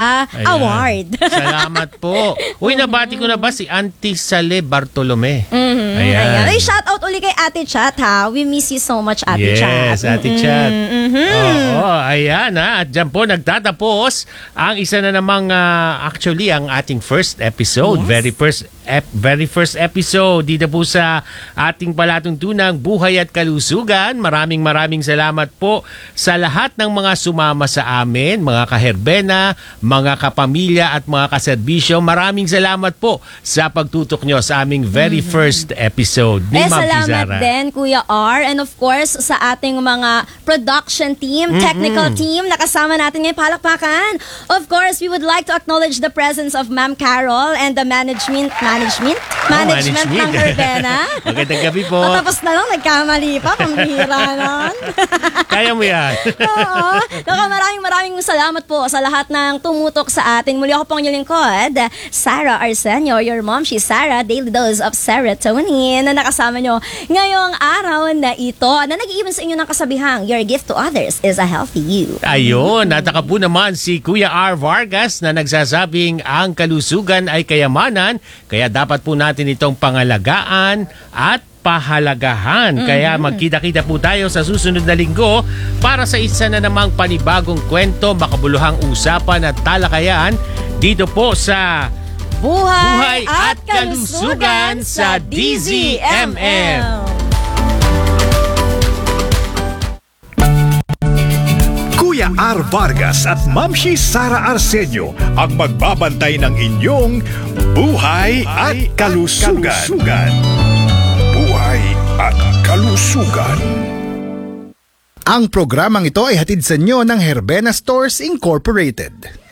award. Salamat po. Uy, nabati ko na ba si Auntie Sale Bartolome? Ayan. Ay, shout out uli kay Ate Chat, ha? We miss you so much, Ate Chat. Yes, Ate Chat. Oo, ayan ha. At dyan po nagtatapos ang isa na namang actually ang ating first episode. Yes. Very first episode dito po sa ating palatuntunang Buhay at Kalusugan. Maraming salamat po sa lahat ng mga sumama sa amin, mga kaherbena, mga kapamilya at mga kaserbisyo. Maraming salamat po sa pagtutok nyo sa aming very first episode ni Ma'am Salamat Kizara. din, Kuya R. And of course, sa ating mga production team, technical team, nakasama natin ngayon, palakpakan. Of course, we would like to acknowledge the presence of Ma'am Carol and the management ng Herbena. Magandang gabi po. Tapos na lang, nagkamali pa, pambihira nun. Kaya mo yan. Oo. Maraming salamat po sa lahat ng tumutok sa atin. Muli ako pong inyong lingkod, Sarah Arsenio, your mom, she's Sarah, daily dose of serotonin, na nakasama nyo ngayong araw na ito, na nag-iibon sa inyo ng kasabihang, your gift to others is a healthy you. Ayun, nataka po naman si Kuya R. Vargas na nagsasabing ang kalusugan ay kayamanan, kaya dapat po natin itong pangalagaan at pahalagahan. Kaya magkita-kita po tayo sa susunod na linggo para sa isa na namang panibagong kwento, makabuluhang usapan at talakayan dito po sa Buhay at Kalusugan sa DZMM. Kuya R. Vargas at Mamshi Sara Arsenio ang magbabantay ng inyong Buhay at Kalusugan. Buhay at Kalusugan. Ang programang ito ay hatid sa inyo ng Herbena Stores Incorporated.